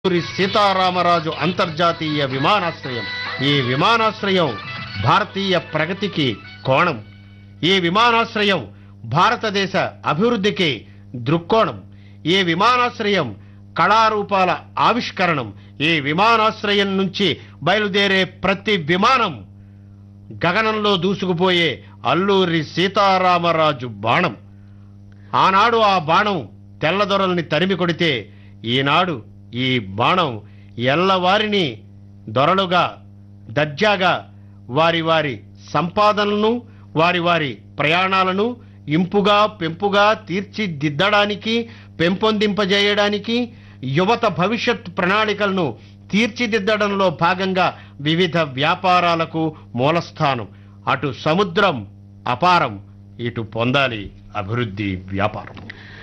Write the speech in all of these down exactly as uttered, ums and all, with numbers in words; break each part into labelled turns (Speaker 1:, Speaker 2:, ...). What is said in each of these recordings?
Speaker 1: శ్రీ సీతారామరాజు అంతర్జాతీయ విమానాశ్రయం. ఈ విమానాశ్రయం భారతీయ ప్రగతికి కోణం. ఈ విమానాశ్రయం భారతదేశ అభివృద్ధికి దృక్కోణం. ఈ విమానాశ్రయం కళారూపాల ఆవిష్కరణం. ఈ విమానాశ్రయం నుంచి బయలుదేరే ప్రతి విమానం గగనంలో దూసుకుపోయే అల్లూరి సీతారామరాజు బాణం. ఆనాడు ఆ బాణం తెల్లదొరల్ని తరిమి కొడితే, ఈనాడు ఈ బాణం ఎల్లవారిని దొరలుగా దర్జాగా వారి వారి సంపాదనలను వారి వారి ప్రయాణాలను ఇంపుగా పెంపుగా తీర్చిదిద్దడానికి పెంపొందింపజేయడానికి యువత భవిష్యత్ ప్రణాళికలను తీర్చిదిద్దడంలో భాగంగా వివిధ వ్యాపారాలకు మూలస్థానం. అటు సముద్రం అపారం, ఇటు పొందాలి అభివృద్ధి వ్యాపారం.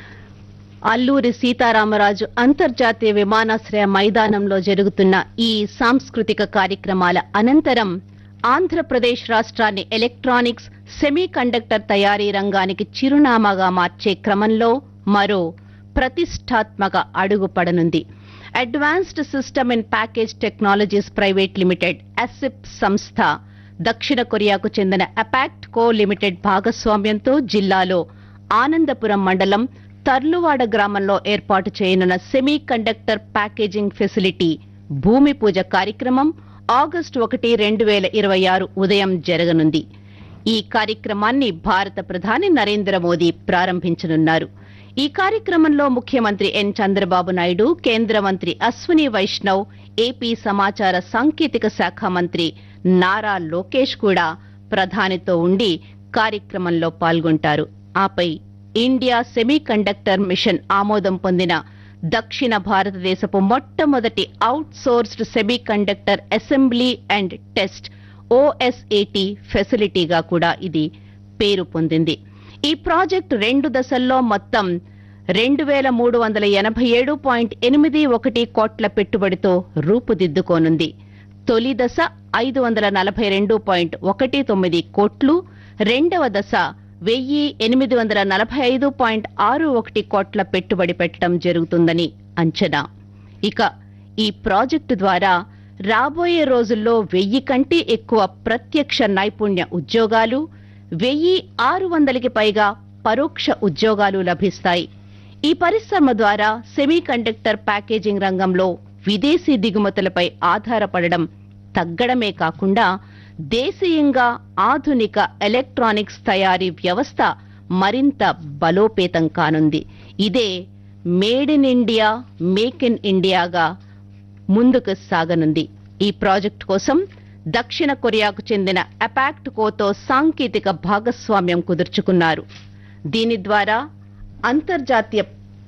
Speaker 2: అల్లూరి సీతారామరాజు అంతర్జాతీయ విమానాశ్రయ మైదానంలో జరుగుతున్న ఈ సాంస్కృతిక కార్యక్రమాల అనంతరం ఆంధ్రప్రదేశ్ రాష్ట్రాన్ని ఎలక్ట్రానిక్స్ సెమీ కండక్టర్ తయారీ రంగానికి చిరునామాగా మార్చే క్రమంలో మరో ప్రతిష్టాత్మక అడుగు పడనుంది. Advanced system in package technologies private limited ASIP సంస్థ దక్షిణ కొరియాకు చెందిన అపాక్ట్ కో లిమిటెడ్ భాగస్వామ్యంతో జిల్లాలో ఆనందపురం మండలం తర్లువాడ గ్రామంలో ఏర్పాటు చేయనున్న సెమీ కండక్టర్ ప్యాకేజింగ్ ఫెసిలిటీ భూమి పూజ కార్యక్రమం ఆగస్టు ఒకటి రెండు వేల ఇరవై ఆరు ఉదయం జరగనుంది. ఈ కార్యక్రమాన్ని భారత ప్రధాని నరేంద్ర మోదీ ప్రారంభించనున్నారు. ఈ కార్యక్రమంలో ముఖ్యమంత్రి ఎన్ చంద్రబాబు నాయుడు, కేంద్ర మంత్రి అశ్విని వైష్ణవ్, ఏపీ సమాచార సాంకేతిక శాఖ మంత్రి నారా లోకేష్ కూడా ప్రధానితో ఉండి కార్యక్రమంలో పాల్గొంటారు. ఆపై ఇండియా సెమీ కండక్టర్ మిషన్ ఆమోదం పొందిన దక్షిణ భారతదేశపు మొట్టమొదటి out sourced semi conductor assembly and test OSAT ఫెసిలిటీగా కూడా ఇది పేరు పొందింది. ఈ ప్రాజెక్టు రెండు దశల్లో మొత్తం రెండు వేల మూడు వందల ఎనభై ఏడు పాయింట్ ఎనిమిది ఒకటి కోట్ల పెట్టుబడితో రూపుదిద్దుకోనుంది. తొలి దశ ఐదు వందల నలభై రెండు పాయింట్ ఒకటి తొమ్మిది కోట్లు, రెండవ దశ వెయ్యి ఎనిమిది వందల నలభై ఐదు పాయింట్ ఆరు ఒకటి కోట్ల పెట్టుబడి పెట్టడం జరుగుతుందని అంచనా. ఇక ఈ ప్రాజెక్టు ద్వారా రాబోయే రోజుల్లో వెయ్యి కంటే ఎక్కువ ప్రత్యక్ష నైపుణ్య ఉద్యోగాలు, వెయ్యి ఆరు వందలకి పైగా పరోక్ష ఉద్యోగాలు లభిస్తాయి. ఈ పరిశ్రమ ద్వారా సెమీ కండక్టర్ ప్యాకేజింగ్ రంగంలో విదేశీ దిగుమతులపై ఆధారపడడం తగ్గడమే కాకుండా దేశీయంగా ఆధునిక ఎలక్ట్రానిక్స్ తయారీ వ్యవస్థ మరింత బలోపేతం కానుంది. ఇదే made in India, make in ఇండియాగా ముందుకు సాగనుంది. ఈ ప్రాజెక్టు కోసం దక్షిణ కొరియాకు చెందిన అపాక్ట్ కోతో సాంకేతిక భాగస్వామ్యం కుదుర్చుకున్నారు. దీని ద్వారా అంతర్జాతీయ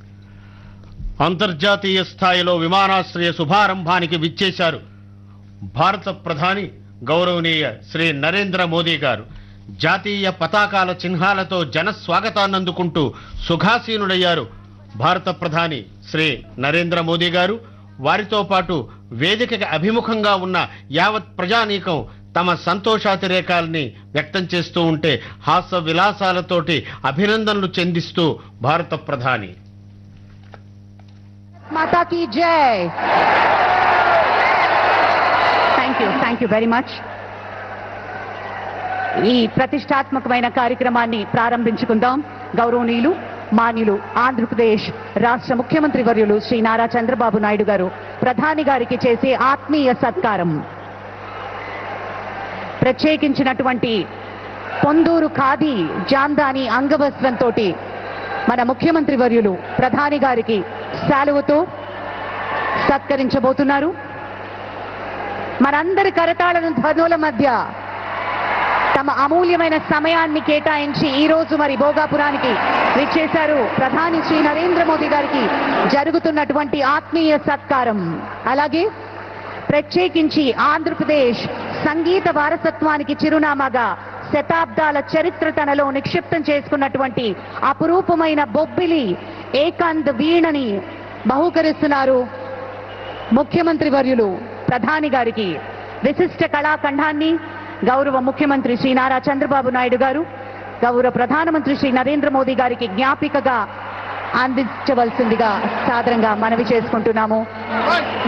Speaker 1: అంతర్జాతీయ స్థాయిలో విమానాశ్రయ శుభారంభానికి విచ్చేశారు భారత ప్రధాని గౌరవనీయ శ్రీ నరేంద్ర మోదీ గారు. జాతీయ పతాకాల చిహ్నాలతో జన స్వాగతాన్నందుకుంటూ సుఖాసీనుడయ్యారు భారత ప్రధాని శ్రీ నరేంద్ర మోదీ గారు. వారితో పాటు వేదికకి అభిముఖంగా ఉన్న యావత్ ప్రజానీకం తమ సంతోషాతిరేకాల్ని వ్యక్తం చేస్తూ ఉంటే హాస్య విలాసాలతోటి అభినందనలు చెందిస్తూ భారత ప్రధాని
Speaker 3: మాతా కీ జై. Thank you thank you very much. ఈ ప్రతిష్టాత్మకమైన కార్యక్రమాన్ని ప్రారంభించుకుందాం. గౌరవనీయులు మాన్యులు ఆంధ్రప్రదేశ్ రాష్ట్ర ముఖ్యమంత్రి వర్యులు శ్రీ నారా చంద్రబాబు నాయుడు గారు ప్రధాని గారికి చేసే ఆత్మీయ సత్కారం. ప్రత్యేకించినటువంటి పొందూరు ఖాదీ జాందాని అంగవస్త్రంతో మన ముఖ్యమంత్రి వర్యులు ప్రధాని గారికి శాలువతో సత్కరించబోతున్నారు. మనందరి కరతాళన ధ్వనుల మధ్య తమ అమూల్యమైన సమయాన్ని కేటాయించి ఈ రోజు మరి భోగాపురానికి విచ్చేశారు ప్రధాని శ్రీ నరేంద్ర మోదీ గారికి జరుగుతున్నటువంటి ఆత్మీయ సత్కారం. అలాగే ప్రత్యేకించి ఆంధ్రప్రదేశ్ సంగీత వారసత్వానికి చిరునామాగా శతాబ్దాల చరిత్ర తనలో నిక్షిప్తం చేసుకున్నటువంటి అపురూపమైన బొబ్బిలి ఏకాంత్ వీణని బహూకరిస్తున్నారు ముఖ్యమంత్రి వర్యులు ప్రధాని గారికి. విశిష్ట కళాఖండాన్ని గౌరవ ముఖ్యమంత్రి శ్రీ నారా చంద్రబాబు నాయుడు గారు గౌరవ ప్రధానమంత్రి శ్రీ నరేంద్ర మోదీ గారికి జ్ఞాపికగా అందించవలసిందిగా సాదరంగా మనవి చేసుకుంటున్నాము.